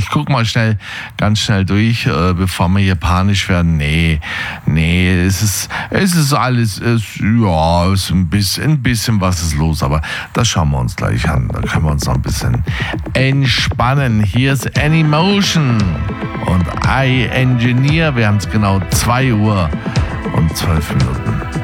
Ich gucke mal ganz schnell durch, bevor wir hier panisch werden. Nee, es ist alles, ist ein bisschen was ist los, aber das schauen wir uns gleich an. Da können wir uns noch ein bisschen entspannen. Hier ist Anymotion und I Engineer. Wir haben es genau 2 Uhr und 12 Minuten.